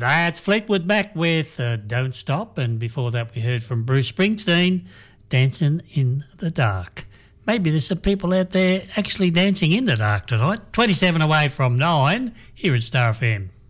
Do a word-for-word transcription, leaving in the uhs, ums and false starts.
That's Fleetwood Mac with uh, Don't Stop, and before that we heard from Bruce Springsteen, Dancing in the Dark. Maybe there's some people out there actually dancing in the dark tonight. twenty-seven away from nine here at Star F M.